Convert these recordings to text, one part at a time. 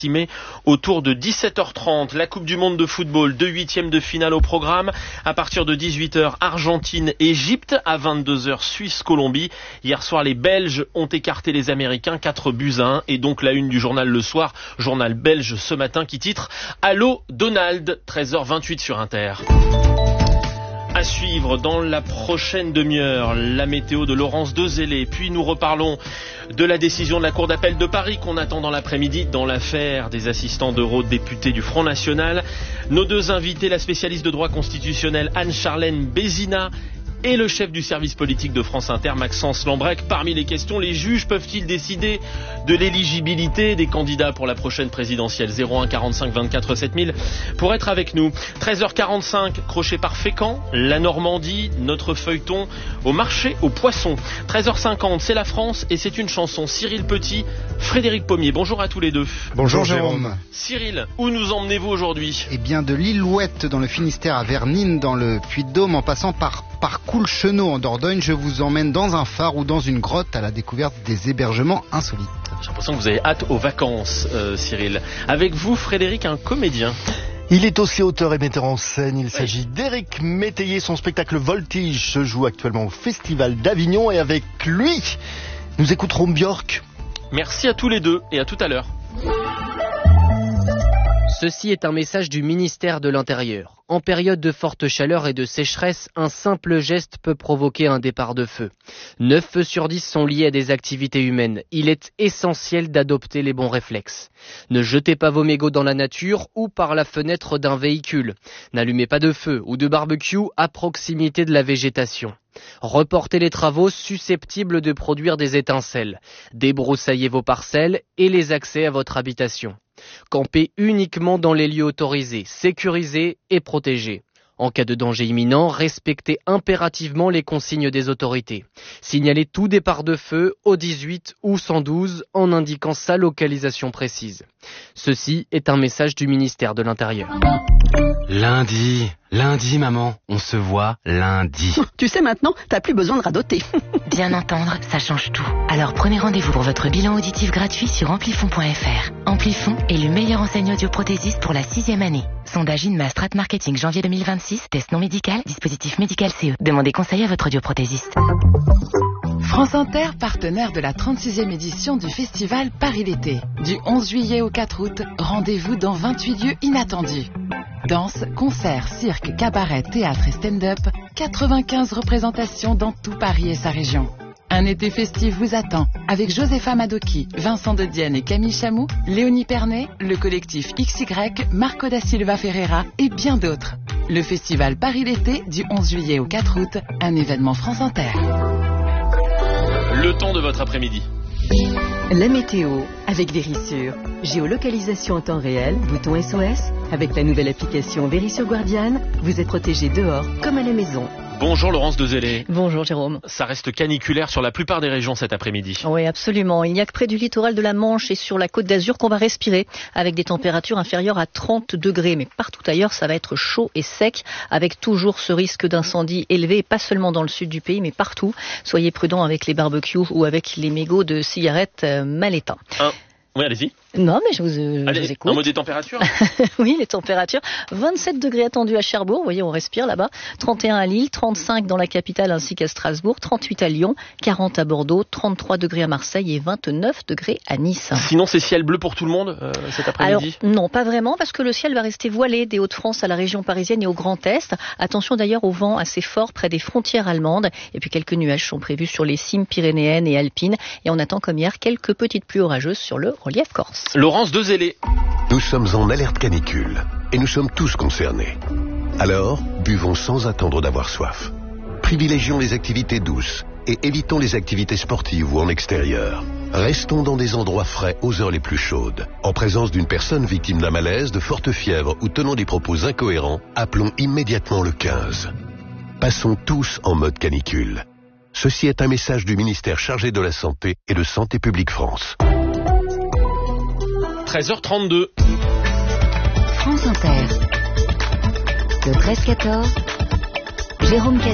autour de 17h30. La Coupe du Monde de football, 2 huitièmes de finale au programme. À partir de 18h, Argentine-Égypte. À 22h, Suisse-Colombie. Hier soir, les Belges ont écarté les Américains 4-1. Et donc la une du journal Le Soir, journal belge ce matin qui titre « Allô Donald », 13h28 sur Inter. À suivre dans la prochaine demi-heure, la météo de Laurence Dezellé. Puis nous reparlons de la décision de la Cour d'appel de Paris qu'on attend dans l'après-midi dans l'affaire des assistants d'eurodéputés du Front National. Nos deux invités, la spécialiste de droit constitutionnel Anne-Charlène Bézina et le chef du service politique de France Inter, Maxence Lambrec. Parmi les questions, les juges peuvent-ils décider de l'éligibilité des candidats pour la prochaine présidentielle ? 01 45 24 7000 pour être avec nous. 13h45, crochet par Fécamp, la Normandie, notre feuilleton au marché aux poissons. 13h50, c'est la France et c'est une chanson. Cyril Petit, Frédéric Pommier. Bonjour à tous les deux. Bonjour Jérôme. Cyril, où nous emmenez-vous aujourd'hui ? Eh bien de l'Illouette dans le Finistère à Vernines dans le Puy-de-Dôme en passant par Coulchenot en Dordogne, je vous emmène dans un phare ou dans une grotte à la découverte des hébergements insolites. J'ai l'impression que vous avez hâte aux vacances, Cyril. Avec vous, Frédéric, un comédien. Il est aussi auteur et metteur en scène. Il s'agit d'Éric Métayer. Son spectacle Voltige se joue actuellement au Festival d'Avignon. Et avec lui, nous écouterons Björk. Merci à tous les deux et à tout à l'heure. Ceci est un message du ministère de l'Intérieur. En période de forte chaleur et de sécheresse, un simple geste peut provoquer un départ de feu. 9 feux sur 10 sont liés à des activités humaines. Il est essentiel d'adopter les bons réflexes. Ne jetez pas vos mégots dans la nature ou par la fenêtre d'un véhicule. N'allumez pas de feu ou de barbecue à proximité de la végétation. Reportez les travaux susceptibles de produire des étincelles. Débroussaillez vos parcelles et les accès à votre habitation. Campez uniquement dans les lieux autorisés, sécurisés et protégés. En cas de danger imminent, respectez impérativement les consignes des autorités. Signalez tout départ de feu au 18 ou 112 en indiquant sa localisation précise. Ceci est un message du ministère de l'Intérieur. Lundi, maman, on se voit lundi. Tu sais maintenant, t'as plus besoin de radoter. Bien entendre, ça change tout. Alors prenez rendez-vous pour votre bilan auditif gratuit sur amplifon.fr. Amplifon est le meilleur enseignant audioprothésiste pour la 6e année. Sondage INMA Strat Marketing janvier 2026, test non médical, dispositif médical CE. Demandez conseil à votre audioprothésiste. France Inter, partenaire de la 36e édition du festival Paris l'été. Du 11 juillet au 4 août, rendez-vous dans 28 lieux inattendus. Danse, concerts, cirque, cabaret, théâtre et stand-up, 95 représentations dans tout Paris et sa région. Un été festif vous attend avec Josepha Madoki, Vincent de Dienne et Camille Chamou, Léonie Pernet, le collectif XY, Marco da Silva Ferreira et bien d'autres. Le festival Paris l'été du 11 juillet au 4 août, un événement France Inter. Le temps de votre après-midi. La météo avec Vérissure. Géolocalisation en temps réel, bouton SOS. Avec la nouvelle application Vérissure Guardian, vous êtes protégé dehors comme à la maison. Bonjour Laurence Dezellé. Bonjour Jérôme. Ça reste caniculaire sur la plupart des régions cet après-midi. Oui, absolument. Il n'y a que près du littoral de la Manche et sur la Côte d'Azur qu'on va respirer avec des températures inférieures à 30 degrés. Mais partout ailleurs, ça va être chaud et sec avec toujours ce risque d'incendie élevé, pas seulement dans le sud du pays, mais partout. Soyez prudents avec les barbecues ou avec les mégots de cigarettes mal éteints. Oui, allez-y. Non, mais je vous écoute. Un mot des températures. Oui, les températures. 27 degrés attendus à Cherbourg. Vous voyez, on respire là-bas. 31 à Lille, 35 dans la capitale ainsi qu'à Strasbourg, 38 à Lyon, 40 à Bordeaux, 33 degrés à Marseille et 29 degrés à Nice. Sinon, c'est ciel bleu pour tout le monde cet après-midi ? Alors, non, pas vraiment, parce que le ciel va rester voilé des Hauts-de-France à la région parisienne et au Grand Est. Attention d'ailleurs au vent assez fort près des frontières allemandes. Et puis quelques nuages sont prévus sur les cimes pyrénéennes et alpines. Et on attend comme hier quelques petites pluies orageuses sur le relief corse. Laurence Dezellé. Nous sommes en alerte canicule et nous sommes tous concernés. Alors, buvons sans attendre d'avoir soif. Privilégions les activités douces et évitons les activités sportives ou en extérieur. Restons dans des endroits frais aux heures les plus chaudes. En présence d'une personne victime d'un malaise, de forte fièvre ou tenant des propos incohérents, appelons immédiatement le 15. Passons tous en mode canicule. Ceci est un message du ministère chargé de la Santé et de Santé publique France. 13h32. France Inter. Le 13-14. Jérôme Cadet.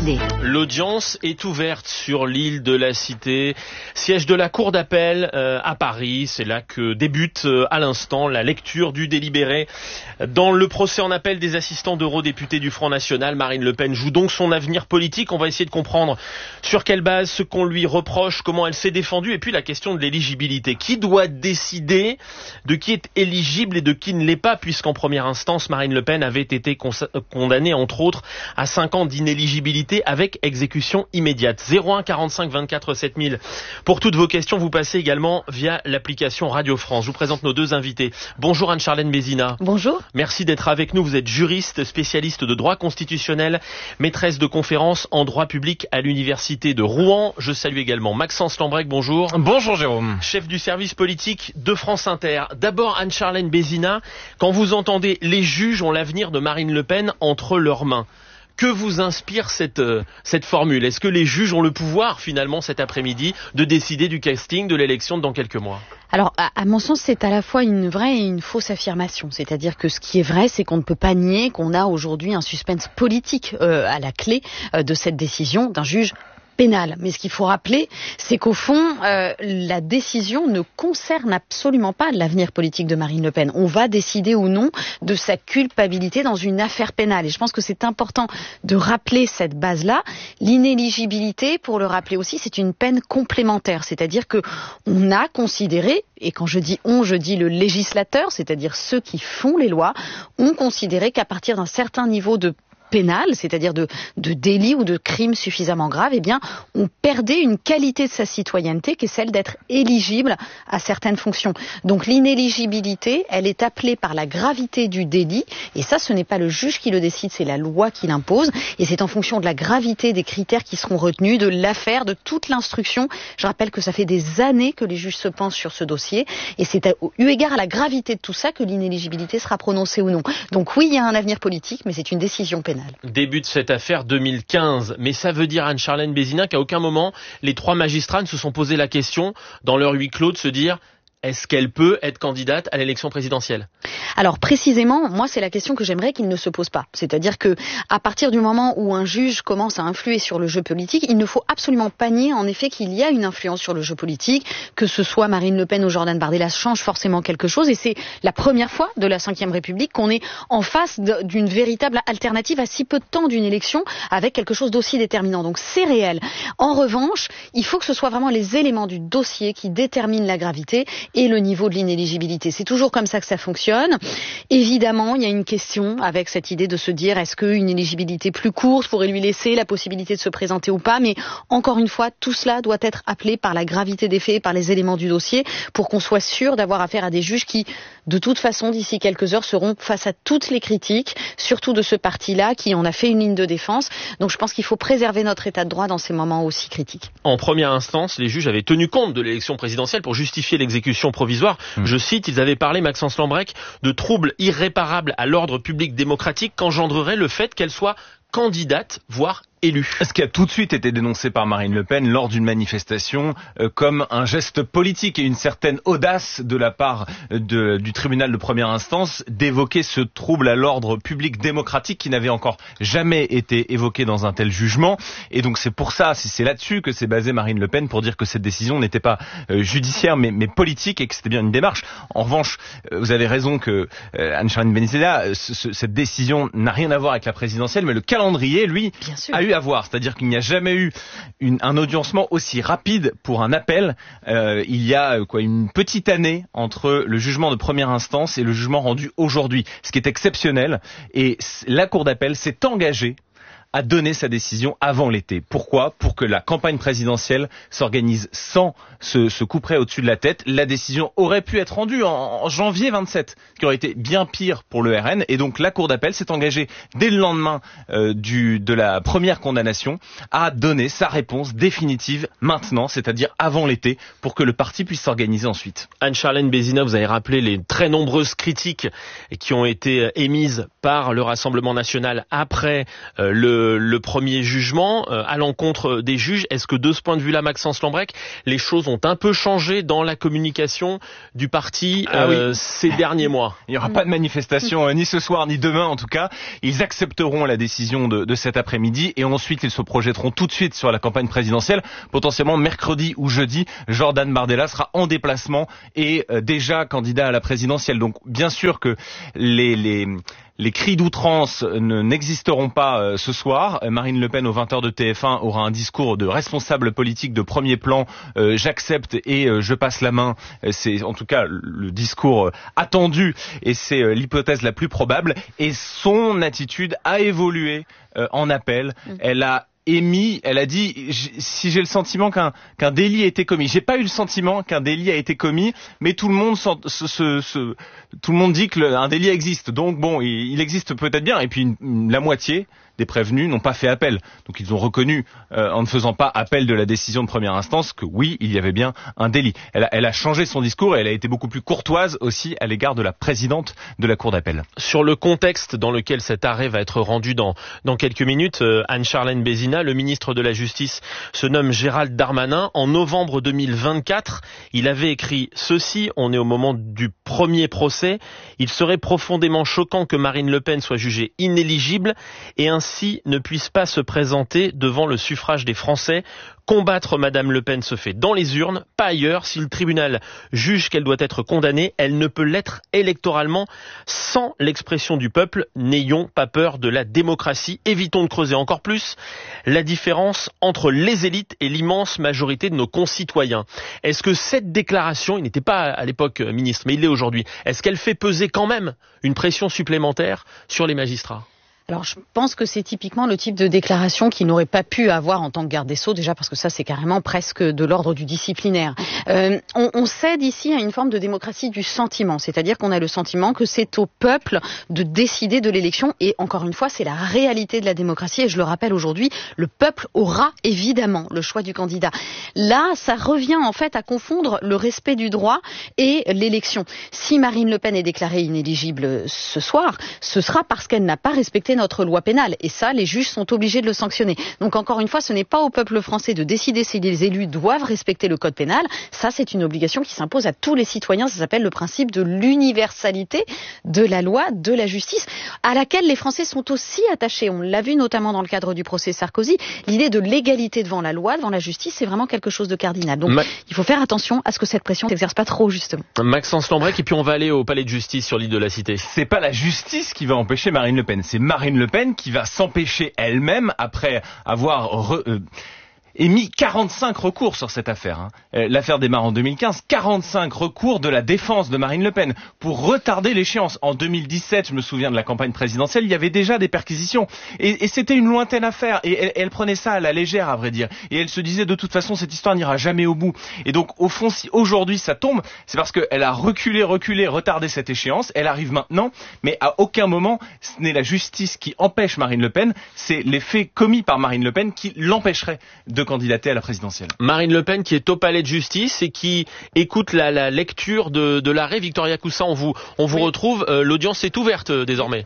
L'audience est ouverte sur l'île de la Cité, siège de la Cour d'appel à Paris. C'est là que débute à l'instant la lecture du délibéré. Dans le procès en appel des assistants d'eurodéputés du Front National, Marine Le Pen joue donc son avenir politique. On va essayer de comprendre sur quelle base, ce qu'on lui reproche, comment elle s'est défendue, et puis la question de l'éligibilité. Qui doit décider de qui est éligible et de qui ne l'est pas, puisqu'en première instance, Marine Le Pen avait été condamnée, entre autres, à 5 ans d'inéligibilité avec exécution immédiate. 01 45 24 7000. Pour toutes vos questions, vous passez également via l'application Radio France. Je vous présente nos deux invités. Bonjour Anne-Charlène Bézina. Bonjour. Merci d'être avec nous. Vous êtes juriste, spécialiste de droit constitutionnel, maîtresse de conférences en droit public à l'université de Rouen. Je salue également Maxence Lambrec. Bonjour. Bonjour Jérôme. Chef du service politique de France Inter. D'abord Anne-Charlène Bézina, quand vous entendez les juges ont l'avenir de Marine Le Pen entre leurs mains, que vous inspire cette formule? Est-ce que les juges ont le pouvoir, finalement, cet après-midi, de décider du casting de l'élection dans quelques mois? Alors, à mon sens, c'est à la fois une vraie et une fausse affirmation. C'est-à-dire que ce qui est vrai, c'est qu'on ne peut pas nier qu'on a aujourd'hui un suspense politique à la clé de cette décision d'un juge pénal. Mais ce qu'il faut rappeler, c'est qu'au fond, la décision ne concerne absolument pas l'avenir politique de Marine Le Pen. On va décider ou non de sa culpabilité dans une affaire pénale. Et je pense que c'est important de rappeler cette base-là. L'inéligibilité, pour le rappeler aussi, c'est une peine complémentaire. C'est-à-dire que on a considéré, et quand je dis on, je dis le législateur, c'est-à-dire ceux qui font les lois, ont considéré qu'à partir d'un certain niveau de pénal, c'est-à-dire de délit ou de crime suffisamment grave, eh bien, on perdait une qualité de sa citoyenneté qui est celle d'être éligible à certaines fonctions. Donc l'inéligibilité, elle est appelée par la gravité du délit, et ça, ce n'est pas le juge qui le décide, c'est la loi qui l'impose, et c'est en fonction de la gravité des critères qui seront retenus, de l'affaire, de toute l'instruction. Je rappelle que ça fait des années que les juges se penchent sur ce dossier, et c'est eu égard à la gravité de tout ça que l'inéligibilité sera prononcée ou non. Donc oui, il y a un avenir politique, mais c'est une décision pénale. Début de cette affaire 2015, mais ça veut dire, Anne-Charlène Bézina, qu'à aucun moment les trois magistrats ne se sont posé la question dans leur huis clos de se dire: est-ce qu'elle peut être candidate à l'élection présidentielle? Alors précisément, moi c'est la question que j'aimerais qu'il ne se pose pas. C'est-à-dire que à partir du moment où un juge commence à influer sur le jeu politique, il ne faut absolument pas nier en effet qu'il y a une influence sur le jeu politique, que ce soit Marine Le Pen ou Jordan Bardella change forcément quelque chose, et c'est la première fois de la Ve République qu'on est en face d'une véritable alternative à si peu de temps d'une élection avec quelque chose d'aussi déterminant. Donc c'est réel. En revanche, il faut que ce soit vraiment les éléments du dossier qui déterminent la gravité et le niveau de l'inéligibilité. C'est toujours comme ça que ça fonctionne. Évidemment, il y a une question avec cette idée de se dire est-ce qu'une éligibilité plus courte pourrait lui laisser la possibilité de se présenter ou pas, mais encore une fois, tout cela doit être appelé par la gravité des faits, par les éléments du dossier, pour qu'on soit sûr d'avoir affaire à des juges qui, de toute façon, d'ici quelques heures, seront face à toutes les critiques, surtout de ce parti-là, qui en a fait une ligne de défense. Donc je pense qu'il faut préserver notre état de droit dans ces moments aussi critiques. En première instance, les juges avaient tenu compte de l'élection présidentielle pour justifier l'exécution provisoire. Je cite, ils avaient parlé, Maxence Lambrec, de troubles irréparables à l'ordre public démocratique qu'engendrerait le fait qu'elle soit candidate, voire élue. Ce qui a tout de suite été dénoncé par Marine Le Pen lors d'une manifestation comme un geste politique et une certaine audace de la part du tribunal de première instance d'évoquer ce trouble à l'ordre public démocratique qui n'avait encore jamais été évoqué dans un tel jugement. Et donc c'est pour ça, c'est là-dessus que s'est basée Marine Le Pen pour dire que cette décision n'était pas judiciaire mais politique et que c'était bien une démarche. En revanche, vous avez raison que Anne-Charlène Bézina, cette décision n'a rien à voir avec la présidentielle, mais le calendrier, lui, a eu à voir. C'est-à-dire qu'il n'y a jamais eu un audiencement aussi rapide pour un appel. Il y a une petite année entre le jugement de première instance et le jugement rendu aujourd'hui, ce qui est exceptionnel. Et la Cour d'appel s'est engagée à donner sa décision avant l'été. Pourquoi ? Pour que la campagne présidentielle s'organise sans ce coup près au-dessus de la tête. La décision aurait pu être rendue en janvier 27, ce qui aurait été bien pire pour le RN. Et donc la Cour d'appel s'est engagée dès le lendemain de la première condamnation à donner sa réponse définitive maintenant, c'est-à-dire avant l'été, pour que le parti puisse s'organiser ensuite. Anne-Charlène Bézina, vous avez rappelé les très nombreuses critiques qui ont été émises par le Rassemblement national après le le premier jugement à l'encontre des juges. Est-ce que de ce point de vue-là, Maxence Lambrecq, les choses ont un peu changé dans la communication du parti ces derniers mois? Il n'y aura pas de manifestation ni ce soir ni demain en tout cas. Ils accepteront la décision de cet après-midi et ensuite ils se projetteront tout de suite sur la campagne présidentielle. Potentiellement mercredi ou jeudi, Jordan Bardella sera en déplacement et déjà candidat à la présidentielle. Donc bien sûr que les cris d'outrance n'existeront pas ce soir. Marine Le Pen, aux 20h de TF1, aura un discours de responsable politique de premier plan. J'accepte et je passe la main. C'est en tout cas le discours attendu et c'est l'hypothèse la plus probable. Et son attitude a évolué en appel. Elle a dit si j'ai le sentiment qu'un délit a été commis. J'ai pas eu le sentiment qu'un délit a été commis, mais tout le monde tout le monde dit que un délit existe. Donc bon, il existe peut-être bien. Et puis la moitié des prévenus n'ont pas fait appel. Donc ils ont reconnu, en ne faisant pas appel de la décision de première instance, que oui, il y avait bien un délit. Elle a changé son discours et elle a été beaucoup plus courtoise aussi à l'égard de la présidente de la Cour d'appel. Sur le contexte dans lequel cet arrêt va être rendu dans quelques minutes, Anne-Charlène Bézina, le ministre de la Justice, se nomme Gérald Darmanin. En novembre 2024, il avait écrit ceci, on est au moment du premier procès. Il serait profondément choquant que Marine Le Pen soit jugée inéligible et ainsi ne puisse pas se présenter devant le suffrage des Français. Combattre Madame Le Pen se fait dans les urnes, pas ailleurs. Si le tribunal juge qu'elle doit être condamnée, elle ne peut l'être électoralement sans l'expression du peuple. N'ayons pas peur de la démocratie. Évitons de creuser encore plus la différence entre les élites et l'immense majorité de nos concitoyens. Est-ce que cette déclaration, il n'était pas à l'époque ministre, mais il l'est aujourd'hui, est-ce qu'elle fait peser quand même une pression supplémentaire sur les magistrats ? Alors je pense que c'est typiquement le type de déclaration qu'il n'aurait pas pu avoir en tant que garde des Sceaux, déjà parce que ça c'est carrément presque de l'ordre du disciplinaire. On cède ici à une forme de démocratie du sentiment, c'est-à-dire qu'on a le sentiment que c'est au peuple de décider de l'élection et encore une fois c'est la réalité de la démocratie et je le rappelle aujourd'hui, le peuple aura évidemment le choix du candidat. Là ça revient en fait à confondre le respect du droit et l'élection. Si Marine Le Pen est déclarée inéligible ce soir, ce sera parce qu'elle n'a pas respecté notre loi pénale et ça les juges sont obligés de le sanctionner. Donc encore une fois ce n'est pas au peuple français de décider si les élus doivent respecter le code pénal, ça c'est une obligation qui s'impose à tous les citoyens, ça s'appelle le principe de l'universalité de la loi, de la justice à laquelle les Français sont aussi attachés, on l'a vu notamment dans le cadre du procès Sarkozy, l'idée de l'égalité devant la loi, devant la justice c'est vraiment quelque chose de cardinal. Donc il faut faire attention à ce que cette pression ne s'exerce pas trop justement. Maxence Lambrecq et puis on va aller au palais de justice sur l'île de la Cité. C'est pas la justice qui va empêcher Marine Le Pen, c'est Marine Le Pen qui va s'empêcher elle-même après avoir émis 45 recours sur cette affaire. L'affaire démarre en 2015, 45 recours de la défense de Marine Le Pen pour retarder l'échéance. En 2017, je me souviens de la campagne présidentielle, il y avait déjà des perquisitions et c'était une lointaine affaire et elle prenait ça à la légère à vrai dire. Et elle se disait de toute façon cette histoire n'ira jamais au bout. Et donc au fond si aujourd'hui ça tombe, c'est parce qu'elle a reculé, retardé cette échéance, elle arrive maintenant, mais à aucun moment ce n'est la justice qui empêche Marine Le Pen, c'est les faits commis par Marine Le Pen qui l'empêcheraient de candidater à la présidentielle. Marine Le Pen qui est au palais de justice et qui écoute la lecture de l'arrêt. Victoria Coussa, on vous retrouve. L'audience est ouverte désormais.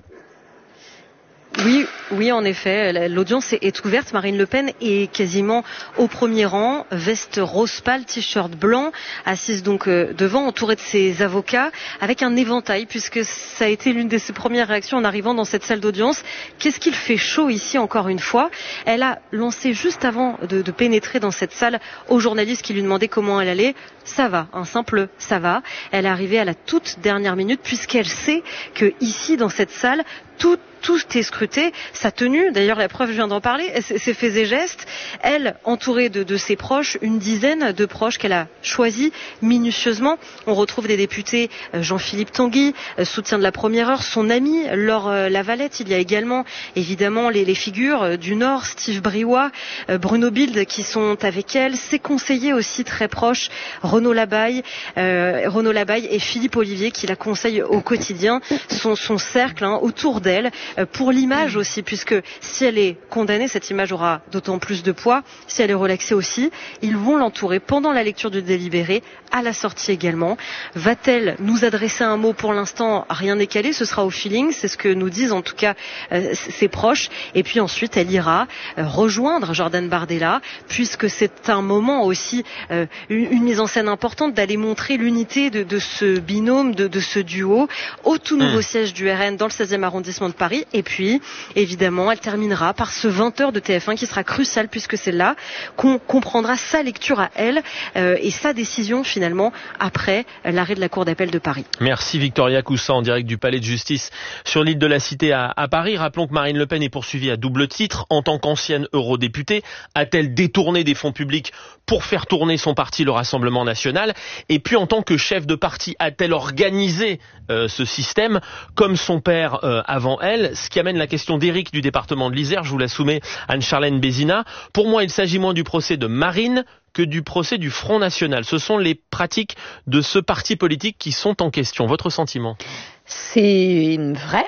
Oui, en effet, l'audience est ouverte. Marine Le Pen est quasiment au premier rang, veste rose pâle, t-shirt blanc, assise donc devant, entourée de ses avocats, avec un éventail, puisque ça a été l'une de ses premières réactions en arrivant dans cette salle d'audience. Qu'est-ce qu'il fait chaud ici, encore une fois? Elle a lancé juste avant de pénétrer dans cette salle aux journalistes qui lui demandaient comment elle allait. Ça va, un simple ça va. Elle est arrivée à la toute dernière minute, puisqu'elle sait que ici, dans cette salle, tout est scruté, sa tenue, d'ailleurs la preuve je viens d'en parler, ses faits et gestes, elle entourée de ses proches, une dizaine de proches qu'elle a choisis minutieusement. On retrouve des députés, Jean-Philippe Tanguy, soutien de la première heure, son ami Laure Lavalette, il y a également évidemment les figures du Nord, Steve Briouat, Bruno Bilde qui sont avec elle, ses conseillers aussi très proches, Renaud Labaille et Philippe Olivier qui la conseille au quotidien, son cercle autour d'elle. pour l'image aussi, puisque si elle est condamnée, cette image aura d'autant plus de poids. Si elle est relaxée aussi, ils vont l'entourer pendant la lecture du délibéré, à la sortie également. Va-t-elle nous adresser un mot? Pour l'instant, rien n'est calé, ce sera au feeling, c'est ce que nous disent en tout cas ses proches. Et puis ensuite, elle ira rejoindre Jordan Bardella, puisque c'est un moment aussi, une mise en scène importante, d'aller montrer l'unité de ce binôme, de ce duo, au tout nouveau siège du RN dans le 16e arrondissement de Paris. Et puis, évidemment, elle terminera par ce 20h de TF1 qui sera crucial, puisque c'est là qu'on comprendra sa lecture à elle et sa décision finalement après l'arrêt de la Cour d'appel de Paris. Merci Victoria Coussa en direct du Palais de Justice sur l'île de la Cité à Paris. Rappelons que Marine Le Pen est poursuivie à double titre. En tant qu'ancienne eurodéputée, a-t-elle détourné des fonds publics pour faire tourner son parti, le Rassemblement national? Et puis en tant que chef de parti, a-t-elle organisé ce système comme son père avant elle? Ce qui amène la question d'Éric du département de l'Isère. Je vous la soumets, Anne-Charlène Bézina. Pour moi, il s'agit moins du procès de Marine que du procès du Front National. Ce sont les pratiques de ce parti politique qui sont en question. Votre sentiment? C'est vrai.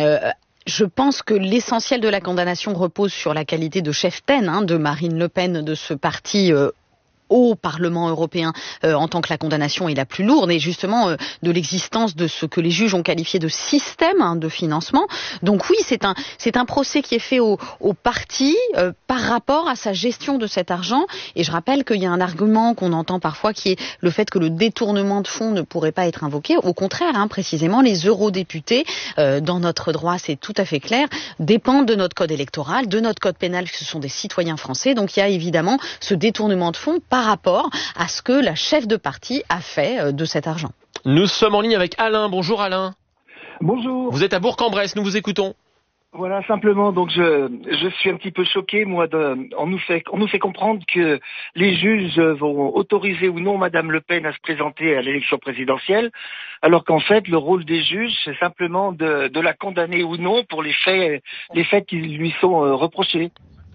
Je pense que l'essentiel de la condamnation repose sur la qualité de cheftaine de Marine Le Pen, de ce parti au Parlement européen, en tant que la condamnation est la plus lourde, et justement de l'existence de ce que les juges ont qualifié de système de financement. Donc oui, c'est un procès qui est fait au parti par rapport à sa gestion de cet argent. Et je rappelle qu'il y a un argument qu'on entend parfois qui est le fait que le détournement de fonds ne pourrait pas être invoqué. Au contraire, précisément, les eurodéputés, dans notre droit, c'est tout à fait clair, dépendent de notre code électoral, de notre code pénal, que ce sont des citoyens français. Donc il y a évidemment ce détournement de fonds par rapport à ce que la chef de parti a fait de cet argent. Nous sommes en ligne avec Alain. Bonjour Alain. Bonjour. Vous êtes à Bourg-en-Bresse, nous vous écoutons. Voilà, simplement, donc je suis un petit peu choqué, moi, on nous fait comprendre que les juges vont autoriser ou non Madame Le Pen à se présenter à l'élection présidentielle, alors qu'en fait, le rôle des juges, c'est simplement de la condamner ou non pour les faits qui lui sont reprochés.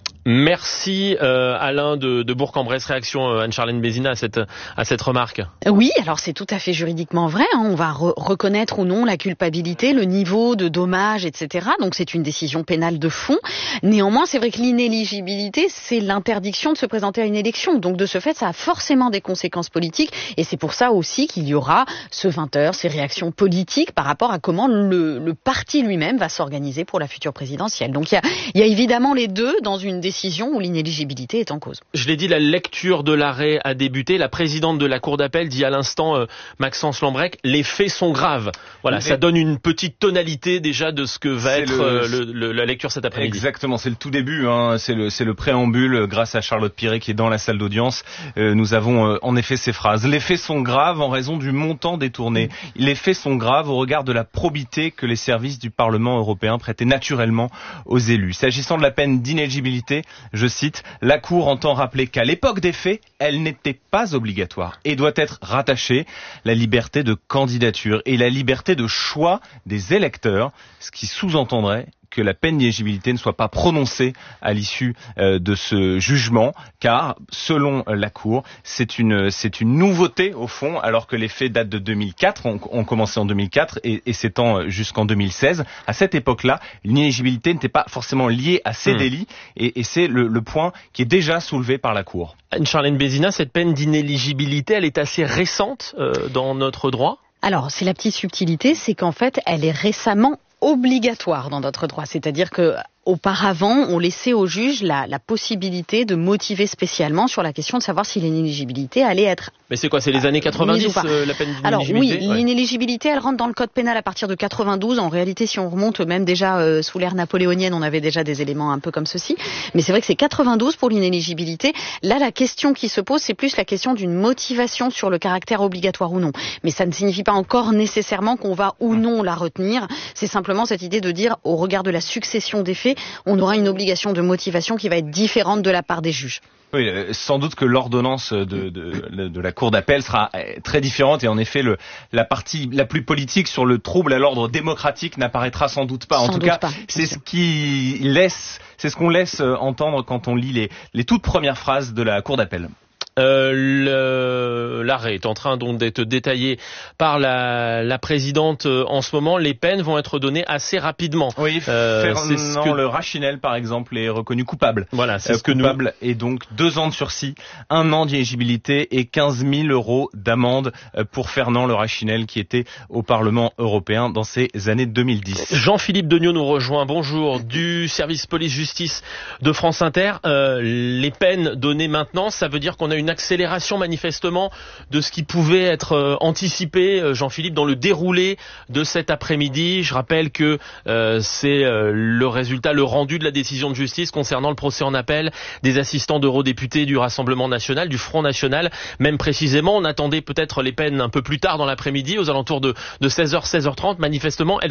Merci Alain de Bourg-en-Bresse. Réaction Anne-Charlène Bézina à cette remarque. Oui, alors c'est tout à fait juridiquement vrai. On va reconnaître ou non la culpabilité, le niveau de dommages, etc. Donc c'est une décision pénale de fond. Néanmoins, c'est vrai que l'inéligibilité, c'est l'interdiction de se présenter à une élection. Donc de ce fait, ça a forcément des conséquences politiques. Et c'est pour ça aussi qu'il y aura ce 20h, ces réactions politiques par rapport à comment le parti lui-même va s'organiser pour la future présidentielle. Donc il y a évidemment les deux dans une décision où l'inéligibilité est en cause. Je l'ai dit, la lecture de l'arrêt a débuté. La présidente de la Cour d'appel dit à l'instant, Maxence Lambrec, les faits sont graves. Voilà, ça donne une petite tonalité déjà de ce que va être la lecture cet après-midi. Exactement, c'est le tout début, c'est le préambule grâce à Charlotte Piret qui est dans la salle d'audience. Nous avons en effet ces phrases. Les faits sont graves en raison du montant détourné. Les faits sont graves au regard de la probité que les services du Parlement européen prêtaient naturellement aux élus. S'agissant de la peine d'inéligibilité, je cite, la Cour entend rappeler qu'à l'époque des faits, elle n'était pas obligatoire et doit être rattachée la liberté de candidature et la liberté de choix des électeurs, ce qui sous-entendrait que la peine d'inéligibilité ne soit pas prononcée à l'issue de ce jugement, car selon la Cour, c'est une nouveauté au fond, alors que les faits datent de 2004, ont commencé en 2004 et s'étend jusqu'en 2016. À cette époque-là, l'inéligibilité n'était pas forcément liée à ces délits, et c'est le point qui est déjà soulevé par la Cour. Anne-Charlène Bézina, cette peine d'inéligibilité, elle est assez récente dans notre droit ? Alors, c'est la petite subtilité, c'est qu'en fait, elle est récemment obligatoire dans notre droit. C'est-à-dire que auparavant, on laissait au juge la possibilité de motiver spécialement sur la question de savoir si l'inéligibilité allait être... Mais c'est quoi, c'est les années 90, la peine d'inéligibilité? Alors oui, l'inéligibilité, elle rentre dans le code pénal à partir de 92. En réalité, si on remonte même déjà sous l'ère napoléonienne, on avait déjà des éléments un peu comme ceci. Mais c'est vrai que c'est 92 pour l'inéligibilité. Là, la question qui se pose, c'est plus la question d'une motivation sur le caractère obligatoire ou non. Mais ça ne signifie pas encore nécessairement qu'on va ou non la retenir. C'est simplement cette idée de dire, au regard de la succession des faits, on aura une obligation de motivation qui va être différente de la part des juges. Oui, sans doute que l'ordonnance de la Cour d'appel sera très différente et en effet la partie la plus politique sur le trouble à l'ordre démocratique n'apparaîtra sans doute pas. En tout cas, c'est ce qu'on laisse entendre quand on lit les toutes premières phrases de la Cour d'appel. L'arrêt est en train donc d'être détaillé par la présidente en ce moment. Les peines vont être données assez rapidement. Oui, Fernand Le Rachinel, par exemple, est reconnu coupable. Voilà, c'est ce que coupable et donc 2 ans de sursis, 1 an d'éligibilité et 15 000 € d'amende pour Fernand Le Rachinel qui était au Parlement européen dans ces années 2010. Jean-Philippe Degnaud nous rejoint. Bonjour, du service police-justice de France Inter. Les peines données maintenant, ça veut dire qu'on a une accélération manifestement de ce qui pouvait être anticipé, Jean-Philippe, dans le déroulé de cet après-midi. Je rappelle que c'est le résultat, le rendu de la décision de justice concernant le procès en appel des assistants d'eurodéputés du Rassemblement national, du Front national. Même précisément, on attendait peut-être les peines un peu plus tard dans l'après-midi, aux alentours de 16h, 16h30. Manifestement, elles